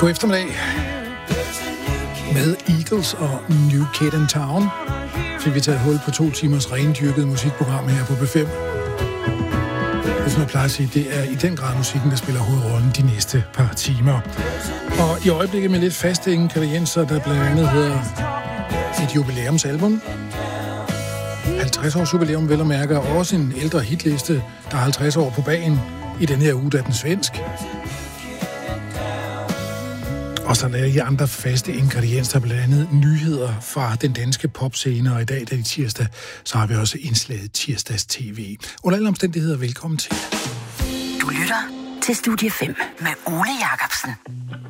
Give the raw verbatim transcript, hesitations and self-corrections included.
God eftermiddag. Med Eagles og New Kid in Town fik vi taget hul på to timers rendyrket musikprogram her på B fem. Det, som jeg plejer at sige, det er i den grad musikken, der spiller hovedrollen de næste par timer. Og i øjeblikket med lidt faste ingredienser, der blandt andet hedder et jubilæumsalbum. halvtreds års jubilæum, vel at mærke, og også en ældre hitliste, der er halvtreds år på bagen. I den her uge, der er den svensk. Og så er der andre faste ingredienser, blandt andet nyheder fra den danske popscene, og i dag, da det er tirsdag, så har vi også indslaget tirsdags tv. Under alle omstændigheder, velkommen til. Du lytter til Studie fem med Ole Jacobsen.